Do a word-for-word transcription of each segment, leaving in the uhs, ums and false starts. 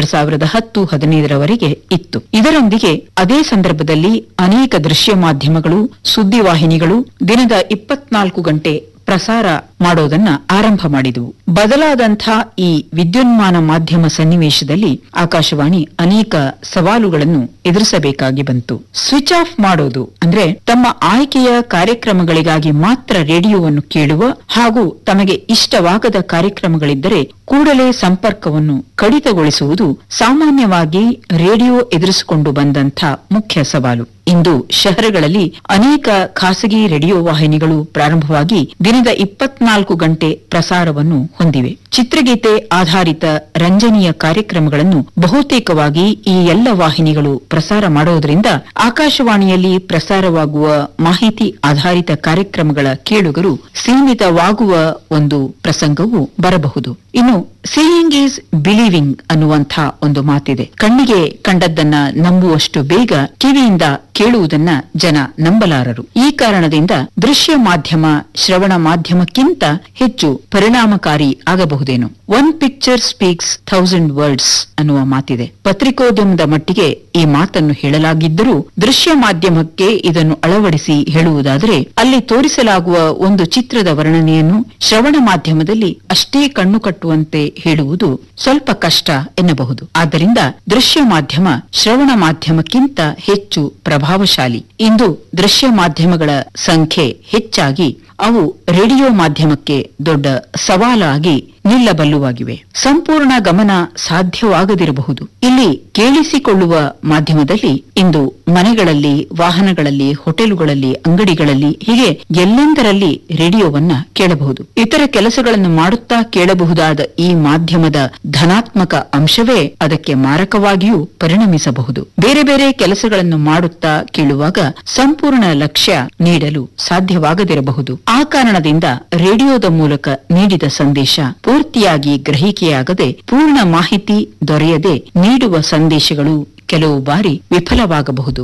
ಎರಡ್ ಸಾವಿರದ ಹತ್ತು ಹದಿನೈದರವರೆಗೆ ಇತ್ತು. ಇದರೊಂದಿಗೆ ಅದೇ ಸಂದರ್ಭದಲ್ಲಿ ಅನೇಕ ದೃಶ್ಯ ಮಾಧ್ಯಮಗಳು, ಸುದ್ದಿವಾಹಿನಿಗಳು ದಿನದ ಇಪ್ಪತ್ನಾಲ್ಕು ಗಂಟೆ ಪ್ರಸಾರ ಮಾಡೋದನ್ನ ಆರಂಭ ಮಾಡಿದವು. ಬದಲಾದಂಥ ಈ ವಿದ್ಯುನ್ಮಾನ ಮಾಧ್ಯಮ ಸನ್ನಿವೇಶದಲ್ಲಿ ಆಕಾಶವಾಣಿ ಅನೇಕ ಸವಾಲುಗಳನ್ನು ಎದುರಿಸಬೇಕಾಗಿ ಬಂತು. ಸ್ವಿಚ್ ಆಫ್ ಮಾಡೋದು ಅಂದ್ರೆ ತಮ್ಮ ಆಯ್ಕೆಯ ಕಾರ್ಯಕ್ರಮಗಳಿಗಾಗಿ ಮಾತ್ರ ರೇಡಿಯೋವನ್ನು ಕೇಳುವ ಹಾಗೂ ತಮಗೆ ಇಷ್ಟವಾಗದ ಕಾರ್ಯಕ್ರಮಗಳಿದ್ದರೆ ಕೂಡಲೇ ಸಂಪರ್ಕವನ್ನು ಕಡಿತಗೊಳಿಸುವುದು ಸಾಮಾನ್ಯವಾಗಿ ರೇಡಿಯೋ ಎದುರಿಸಿಕೊಂಡು ಬಂದಂಥ ಮುಖ್ಯ ಸವಾಲು. ಇಂದು ಶಹರಗಳಲ್ಲಿ ಅನೇಕ ಖಾಸಗಿ ರೇಡಿಯೋ ವಾಹಿನಿಗಳು ಪ್ರಾರಂಭವಾಗಿ ದಿನದ ಇಪ್ಪತ್ನಾಲ್ಕು ಗಂಟೆ ಪ್ರಸಾರವನ್ನು ಹೊಂದಿವೆ. ಚಿತ್ರಗೀತೆ ಆಧಾರಿತ ರಂಜನೀಯ ಕಾರ್ಯಕ್ರಮಗಳನ್ನು ಬಹುತೇಕವಾಗಿ ಈ ಎಲ್ಲ ವಾಹಿನಿಗಳು ಪ್ರಸಾರ ಮಾಡೋದ್ರಿಂದ ಆಕಾಶವಾಣಿಯಲ್ಲಿ ಪ್ರಸಾರವಾಗುವ ಮಾಹಿತಿ ಆಧಾರಿತ ಕಾರ್ಯಕ್ರಮಗಳ ಕೇಳುಗರು ಸೀಮಿತವಾಗುವ ಒಂದು ಪ್ರಸಂಗವೂ ಬರಬಹುದು. ಇನ್ನು ಸೀಯಿಂಗ್ ಈಸ್ ಬಿಲೀವಿಂಗ್ ಅನ್ನುವಂಥ ಒಂದು ಮಾತಿದೆ. ಕಣ್ಣಿಗೆ ಕಂಡದ್ದನ್ನ ನಂಬುವಷ್ಟು ಬೇಗ ಕಿವಿಯಿಂದ ಕೇಳುವುದನ್ನ ಜನ ನಂಬಲಾರರು. ಈ ಕಾರಣದಿಂದ ದೃಶ್ಯ ಮಾಧ್ಯಮ ಶ್ರವಣ ಮಾಧ್ಯಮಕ್ಕಿಂತ ಹೆಚ್ಚು ಪರಿಣಾಮಕಾರಿ ಆಗಬಹುದೇನೋ. One picture speaks thousand words ಅನ್ನುವ ಮಾತಿದೆ. ಪತ್ರಿಕೋದ್ಯಮದ ಮಟ್ಟಿಗೆ ಈ ಮಾತನ್ನು ಹೇಳಲಾಗಿದ್ದರೂ ದೃಶ್ಯ ಮಾಧ್ಯಮಕ್ಕೆ ಇದನ್ನು ಅಳವಡಿಸಿ ಹೇಳುವುದಾದರೆ ಅಲ್ಲಿ ತೋರಿಸಲಾಗುವ ಒಂದು ಚಿತ್ರದ ವರ್ಣನೆಯನ್ನು ಶ್ರವಣ ಮಾಧ್ಯಮದಲ್ಲಿ ಅಷ್ಟೇ ಕಣ್ಣು ಕಟ್ಟುವಂತೆ ಹೇಳುವುದು ಸ್ವಲ್ಪ ಕಷ್ಟ ಎನ್ನಬಹುದು. ಆದ್ದರಿಂದ ದೃಶ್ಯ ಮಾಧ್ಯಮ ಶ್ರವಣ ಮಾಧ್ಯಮಕ್ಕಿಂತ ಹೆಚ್ಚು ಪ್ರಭಾವಶಾಲಿ. ಇಂದು ದೃಶ್ಯ ಮಾಧ್ಯಮಗಳ ಸಂಖ್ಯೆ ಹೆಚ್ಚಾಗಿ ಅವು ರೇಡಿಯೋ ಮಾಧ್ಯಮಕ್ಕೆ ದೊಡ್ಡ ಸವಾಲಾಗಿ ನಿಲ್ಲಬಲ್ಲುವಾಗಿವೆ. ಸಂಪೂರ್ಣ ಗಮನ ಸಾಧ್ಯವಾಗದಿರಬಹುದು. ಇಲ್ಲಿ ಕೇಳಿಸಿಕೊಳ್ಳುವ ಮಾಧ್ಯಮದಲ್ಲಿ ಇಂದು ಮನೆಗಳಲ್ಲಿ, ವಾಹನಗಳಲ್ಲಿ, ಹೋಟೆಲುಗಳಲ್ಲಿ, ಅಂಗಡಿಗಳಲ್ಲಿ ಹೀಗೆ ಎಲ್ಲೆಂದರಲ್ಲಿ ರೇಡಿಯೋವನ್ನ ಕೇಳಬಹುದು. ಇತರ ಕೆಲಸಗಳನ್ನು ಮಾಡುತ್ತಾ ಕೇಳಬಹುದಾದ ಈ ಮಾಧ್ಯಮದ ಧನಾತ್ಮಕ ಅಂಶವೇ ಅದಕ್ಕೆ ಮಾರಕವಾಗಿಯೂ ಪರಿಣಮಿಸಬಹುದು. ಬೇರೆ ಬೇರೆ ಕೆಲಸಗಳನ್ನು ಮಾಡುತ್ತಾ ಕೇಳುವಾಗ ಸಂಪೂರ್ಣ ಲಕ್ಷ್ಯ ನೀಡಲು ಸಾಧ್ಯವಾಗದಿರಬಹುದು. ಆ ಕಾರಣದಿಂದ ರೇಡಿಯೋದ ಮೂಲಕ ನೀಡಿದ ಸಂದೇಶ ಪೂರ್ತಿಯಾಗಿ ಗ್ರಹಿಕೆಯಾಗದೆ, ಪೂರ್ಣ ಮಾಹಿತಿ ದೊರೆಯದೆ ನೀಡುವ ಸಂದೇಶಗಳು ಕೆಲವು ಬಾರಿ ವಿಫಲವಾಗಬಹುದು.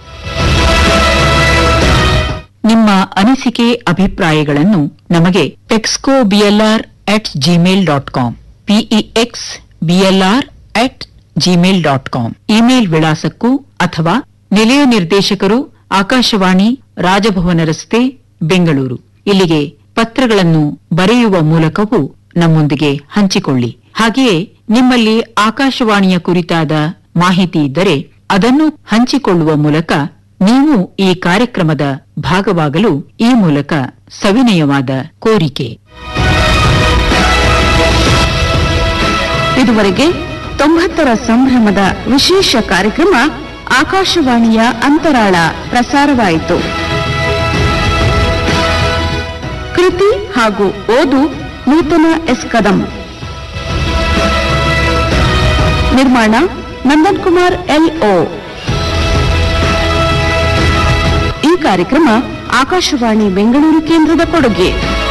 ನಿಮ್ಮ ಅನಿಸಿಕೆ ಅಭಿಪ್ರಾಯಗಳನ್ನು ನಮಗೆ ಟೆಕ್ಸ್ಕೋ BLR at Gmail dot com PEX BLR at Gmail dot com email ವಿಳಾಸಕ್ಕೂ ಅಥವಾ ನಿಲಯ ನಿರ್ದೇಶಕರು ಆಕಾಶವಾಣಿ, ರಾಜಭವನ ರಸ್ತೆ, ಬೆಂಗಳೂರು ಇಲ್ಲಿಗೆ ಪತ್ರಗಳನ್ನು ಬರೆಯುವ ಮೂಲಕವೂ ನಮ್ಮೊಂದಿಗೆ ಹಂಚಿಕೊಳ್ಳಿ. ಹಾಗೆಯೇ ನಿಮ್ಮಲ್ಲಿ ಆಕಾಶವಾಣಿಯ ಕುರಿತಾದ ಮಾಹಿತಿ ಇದ್ದರೆ ಅದನ್ನು ಹಂಚಿಕೊಳ್ಳುವ ಮೂಲಕ ನೀವು ಈ ಕಾರ್ಯಕ್ರಮದ ಭಾಗವಾಗಲು ಈ ಮೂಲಕ ಸವಿನಯವಾದ ಕೋರಿಕೆ. ಇದುವರೆಗೆ ತೊಂಬತ್ತರ ಸಂಭ್ರಮದ ವಿಶೇಷ ಕಾರ್ಯಕ್ರಮ ಆಕಾಶವಾಣಿಯ ಅಂತರಾಳ ಪ್ರಸಾರವಾಯಿತು. ಕೃತಿ ಹಾಗೂ ಓದು ನೂತನ ಎಸ್ ಕದಂ. ನಿರ್ಮಾಣ ನಂದನ್ ಕುಮಾರ್ ಎಲ್ಒ. ಈ ಕಾರ್ಯಕ್ರಮ ಆಕಾಶವಾಣಿ ಬೆಂಗಳೂರು ಕೇಂದ್ರದ ಕೊಡುಗೆ.